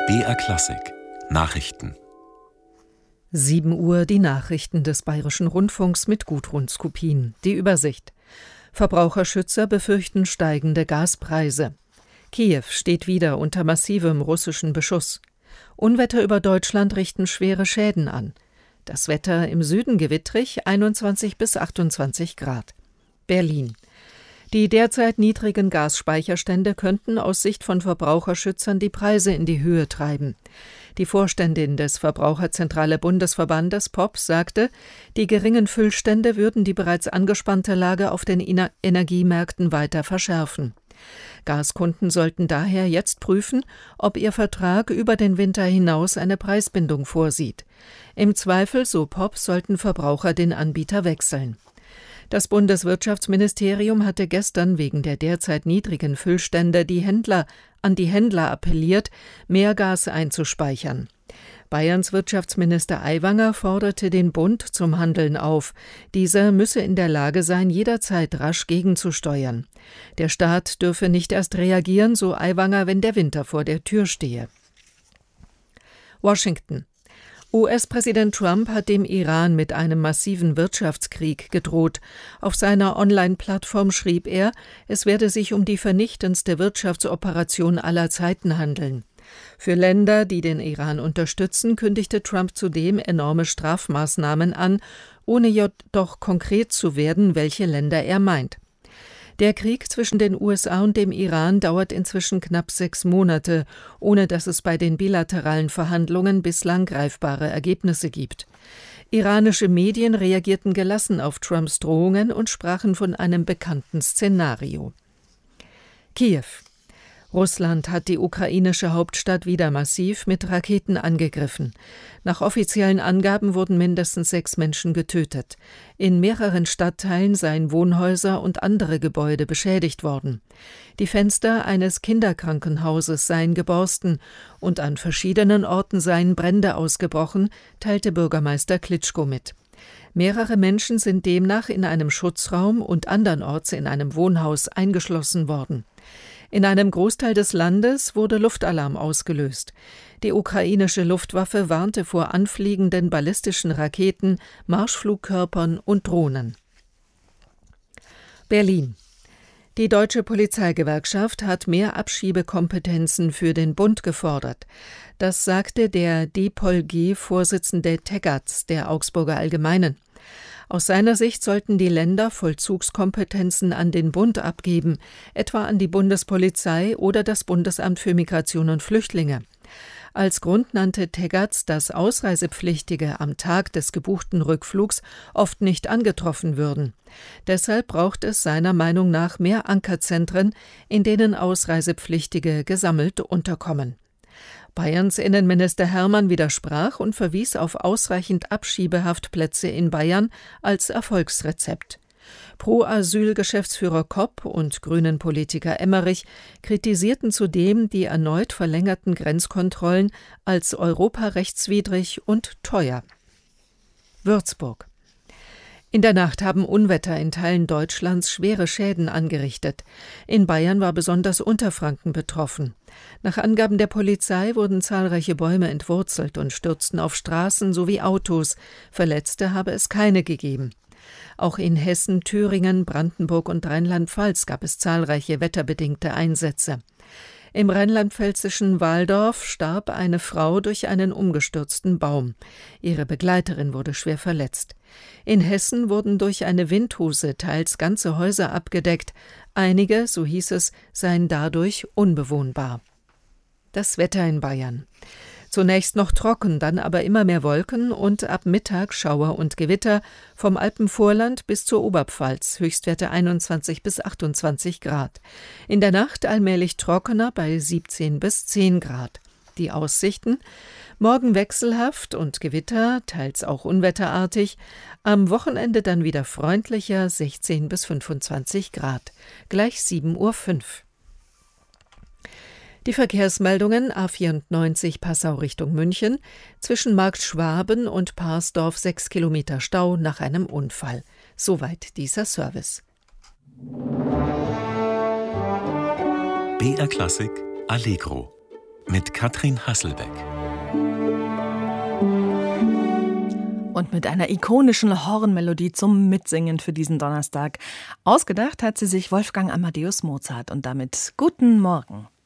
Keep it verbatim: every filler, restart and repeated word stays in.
B R Klassik Nachrichten. sieben Uhr die Nachrichten des Bayerischen Rundfunks mit Gudrun Skupin. Die Übersicht. Verbraucherschützer befürchten steigende Gaspreise. Kiew steht wieder unter massivem russischen Beschuss. Unwetter über Deutschland richten schwere Schäden an. Das Wetter im Süden gewittrig, einundzwanzig bis achtundzwanzig Grad. Berlin. Die derzeit niedrigen Gasspeicherstände könnten aus Sicht von Verbraucherschützern die Preise in die Höhe treiben. Die Vorständin des Verbraucherzentrale Bundesverbandes P O P sagte, die geringen Füllstände würden die bereits angespannte Lage auf den Energiemärkten weiter verschärfen. Gaskunden sollten daher jetzt prüfen, ob ihr Vertrag über den Winter hinaus eine Preisbindung vorsieht. Im Zweifel, so P O P, sollten Verbraucher den Anbieter wechseln. Das Bundeswirtschaftsministerium hatte gestern wegen der derzeit niedrigen Füllstände die Händler an die Händler appelliert, mehr Gas einzuspeichern. Bayerns Wirtschaftsminister Aiwanger forderte den Bund zum Handeln auf. Dieser müsse in der Lage sein, jederzeit rasch gegenzusteuern. Der Staat dürfe nicht erst reagieren, so Aiwanger, wenn der Winter vor der Tür stehe. Washington. U S-Präsident Trump hat dem Iran mit einem massiven Wirtschaftskrieg gedroht. Auf seiner Online-Plattform schrieb er, es werde sich um die vernichtendste Wirtschaftsoperation aller Zeiten handeln. Für Länder, die den Iran unterstützen, kündigte Trump zudem enorme Strafmaßnahmen an, ohne jedoch konkret zu werden, welche Länder er meint. Der Krieg zwischen den U S A und dem Iran dauert inzwischen knapp sechs Monate, ohne dass es bei den bilateralen Verhandlungen bislang greifbare Ergebnisse gibt. Iranische Medien reagierten gelassen auf Trumps Drohungen und sprachen von einem bekannten Szenario. Kiew. Russland hat die ukrainische Hauptstadt wieder massiv mit Raketen angegriffen. Nach offiziellen Angaben wurden mindestens sechs Menschen getötet. In mehreren Stadtteilen seien Wohnhäuser und andere Gebäude beschädigt worden. Die Fenster eines Kinderkrankenhauses seien geborsten und an verschiedenen Orten seien Brände ausgebrochen, teilte Bürgermeister Klitschko mit. Mehrere Menschen sind demnach in einem Schutzraum und andernorts in einem Wohnhaus eingeschlossen worden. In einem Großteil des Landes wurde Luftalarm ausgelöst. Die ukrainische Luftwaffe warnte vor anfliegenden ballistischen Raketen, Marschflugkörpern und Drohnen. Berlin. Die Deutsche Polizeigewerkschaft hat mehr Abschiebekompetenzen für den Bund gefordert. Das sagte der D P O L G-Vorsitzende Teggerts der Augsburger Allgemeinen. Aus seiner Sicht sollten die Länder Vollzugskompetenzen an den Bund abgeben, etwa an die Bundespolizei oder das Bundesamt für Migration und Flüchtlinge. Als Grund nannte Teggerts, dass Ausreisepflichtige am Tag des gebuchten Rückflugs oft nicht angetroffen würden. Deshalb braucht es seiner Meinung nach mehr Ankerzentren, in denen Ausreisepflichtige gesammelt unterkommen. Bayerns Innenminister Hermann widersprach und verwies auf ausreichend Abschiebehaftplätze in Bayern als Erfolgsrezept. Pro-Asyl-Geschäftsführer Kopp und Grünen-Politiker Emmerich kritisierten zudem die erneut verlängerten Grenzkontrollen als europarechtswidrig und teuer. Würzburg. In der Nacht haben Unwetter in Teilen Deutschlands schwere Schäden angerichtet. In Bayern war besonders Unterfranken betroffen. Nach Angaben der Polizei wurden zahlreiche Bäume entwurzelt und stürzten auf Straßen sowie Autos. Verletzte habe es keine gegeben. Auch in Hessen, Thüringen, Brandenburg und Rheinland-Pfalz gab es zahlreiche wetterbedingte Einsätze. Im rheinland-pfälzischen Waldorf starb eine Frau durch einen umgestürzten Baum. Ihre Begleiterin wurde schwer verletzt. In Hessen wurden durch eine Windhuse teils ganze Häuser abgedeckt. Einige, so hieß es, seien dadurch unbewohnbar. Das Wetter in Bayern. Zunächst noch trocken, dann aber immer mehr Wolken und ab Mittag Schauer und Gewitter vom Alpenvorland bis zur Oberpfalz, Höchstwerte einundzwanzig bis achtundzwanzig Grad. In der Nacht allmählich trockener bei siebzehn bis zehn Grad. Die Aussichten: morgen wechselhaft und Gewitter, teils auch unwetterartig, am Wochenende dann wieder freundlicher, sechzehn bis fünfundzwanzig Grad, gleich sieben Uhr fünf. Die Verkehrsmeldungen: A vierundneunzig Passau Richtung München, zwischen Markt Schwaben und Parsdorf sechs Kilometer Stau nach einem Unfall. Soweit dieser Service. B R Klassik Allegro. mit Katrin Hasselbeck. Und mit einer ikonischen Hornmelodie zum Mitsingen für diesen Donnerstag. Ausgedacht hat sie sich Wolfgang Amadeus Mozart und damit guten Morgen.